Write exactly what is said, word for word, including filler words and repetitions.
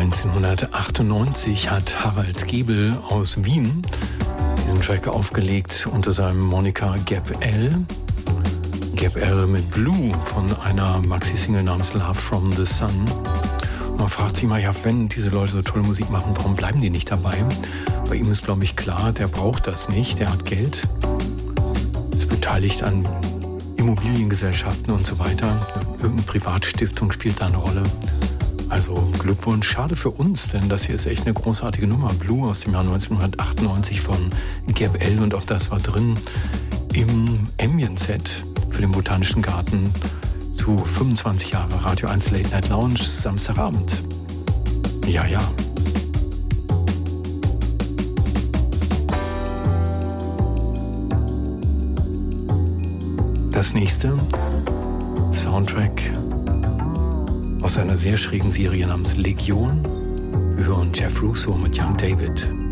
neunzehnhundertachtundneunzig hat Harald Gebel aus Wien diesen Track aufgelegt unter seinem Moniker Gap L. Gap L mit Blue von einer Maxi-Single namens Love from the Sun. Und man fragt sich mal, ja, wenn diese Leute so tolle Musik machen, warum bleiben die nicht dabei? Bei ihm ist, glaube ich, klar, der braucht das nicht, der hat Geld, ist beteiligt an Immobiliengesellschaften und so weiter. Irgendeine Privatstiftung spielt da eine Rolle. Also Glückwunsch, schade für uns, denn das hier ist echt eine großartige Nummer. Blue aus dem Jahr neunzehnhundertachtundneunzig von Gap L und auch das war drin im Ambient-Set für den Botanischen Garten zu fünfundzwanzig Jahre Radio eins Late Night Lounge Samstagabend. Ja, ja. Das nächste Soundtrack aus einer sehr schrägen Serie namens Legion. Wir hören Jeff Russo mit Young David.